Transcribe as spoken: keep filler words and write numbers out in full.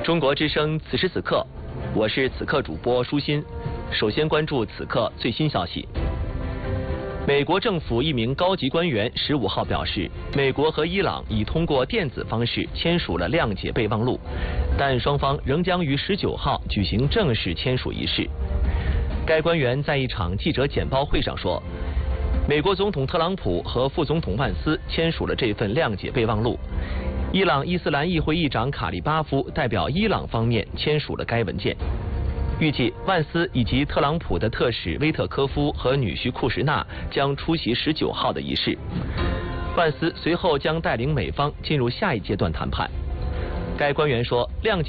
中国之声此时此刻，我是此刻主播舒心。首先关注此刻最新消息。美国政府一名高级官员十五号表示，美国和伊朗已通过电子方式签署了谅解备忘录，但双方仍将于十九号举行正式签署仪式。该官员在一场记者简报会上说，美国总统特朗普和副总统万斯签署了这份谅解备忘录。伊朗伊斯兰议会议长卡利巴夫代表伊朗方面签署了该文件。预计万斯以及特朗普的特使威特科夫和女婿库什纳将出席十九号的仪式。万斯随后将带领美方进入下一阶段谈判。该官员说，谅解